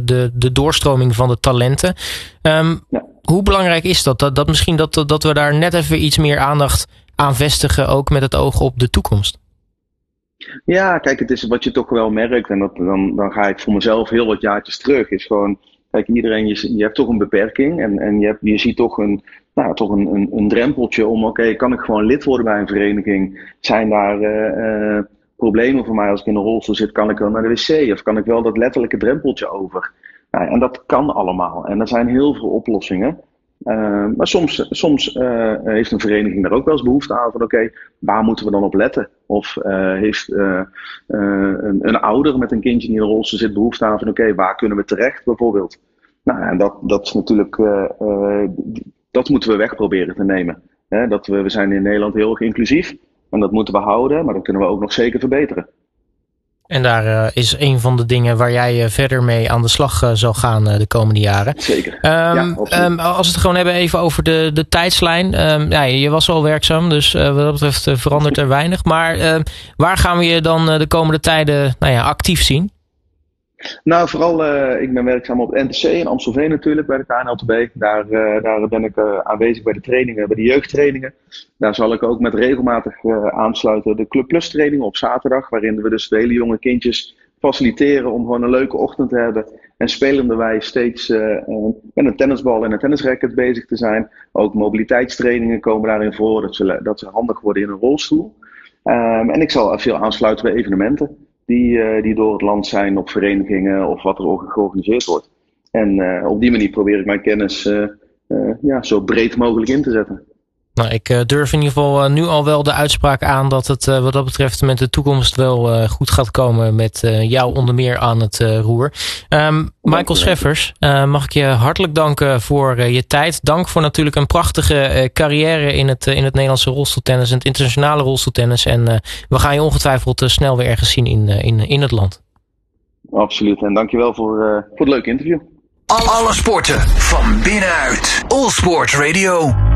de doorstroming van de talenten. Hoe belangrijk is dat? Misschien dat we daar net even iets meer aandacht aan vestigen, ook met het oog op de toekomst. Ja, kijk, het is wat je toch wel merkt, en dan ga ik voor mezelf heel wat jaartjes terug, is gewoon, kijk, iedereen, je hebt toch een beperking en je ziet toch een drempeltje om, oké, kan ik gewoon lid worden bij een vereniging? Zijn daar problemen voor mij als ik in een rolstoel zit? Kan ik wel naar de wc? Of kan ik wel dat letterlijke drempeltje over? Nou, en dat kan allemaal. En er zijn heel veel oplossingen. Maar soms heeft een vereniging daar ook wel eens behoefte aan van oké, waar moeten we dan op letten? Of heeft een ouder met een kindje die in een rolstoel zit behoefte aan van oké, waar kunnen we terecht bijvoorbeeld? Nou, en dat is natuurlijk, dat moeten we weg proberen te nemen. We zijn in Nederland heel erg inclusief en dat moeten we houden, maar dat kunnen we ook nog zeker verbeteren. En daar is een van de dingen waar jij verder mee aan de slag zal gaan de komende jaren. Zeker. Als we het gewoon hebben even over de tijdslijn. Je was al werkzaam, dus wat dat betreft verandert er weinig. Maar waar gaan we je dan de komende tijden actief zien? Nou, vooral, ik ben werkzaam op het NTC in Amstelveen natuurlijk, bij de KNLTB. Daar ben ik aanwezig bij de trainingen, bij de jeugdtrainingen. Daar zal ik ook met regelmatig aansluiten de Club Plus trainingen op zaterdag, waarin we dus de hele jonge kindjes faciliteren om gewoon een leuke ochtend te hebben. En spelenderwijs steeds met een tennisbal en een tennisracket bezig te zijn. Ook mobiliteitstrainingen komen daarin voor, dat ze handig worden in een rolstoel. En ik zal veel aansluiten bij evenementen die door het land zijn op verenigingen of wat er georganiseerd wordt. En op die manier probeer ik mijn kennis zo breed mogelijk in te zetten. Nou, ik durf in ieder geval nu al wel de uitspraak aan dat het wat dat betreft met de toekomst wel goed gaat komen met jou onder meer aan het roer. Michael Scheffers, mag ik je hartelijk danken voor je tijd. Dank voor natuurlijk een prachtige carrière in het Nederlandse rolstoeltennis en het internationale rolstoeltennis. En we gaan je ongetwijfeld snel weer ergens zien in het land. Absoluut. En dankjewel voor het leuke interview. Alle sporten van binnenuit. All Sport Radio.